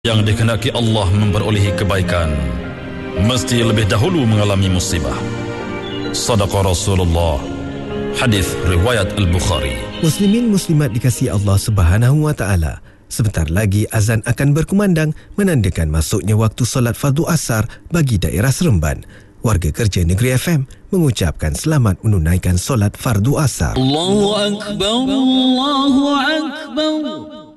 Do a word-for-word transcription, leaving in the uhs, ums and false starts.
Yang dikehendaki Allah memperolehi kebaikan mesti lebih dahulu mengalami musibah. Sadaqa Rasulullah. Hadis riwayat Al-Bukhari. Muslimin muslimat dikasihi Allah Subhanahu wa taala. Sebentar lagi azan akan berkumandang menandakan masuknya waktu solat fardu asar bagi daerah Seremban. Warga kerja Negeri F M mengucapkan selamat menunaikan solat fardu asar. Allahu akbar, Allahu akbar.